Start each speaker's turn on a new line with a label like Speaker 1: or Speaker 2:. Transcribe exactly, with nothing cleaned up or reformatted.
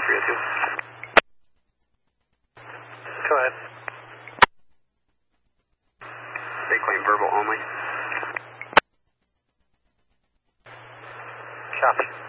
Speaker 1: three oh two.
Speaker 2: Go ahead.
Speaker 1: They claim verbal only.
Speaker 2: Copy.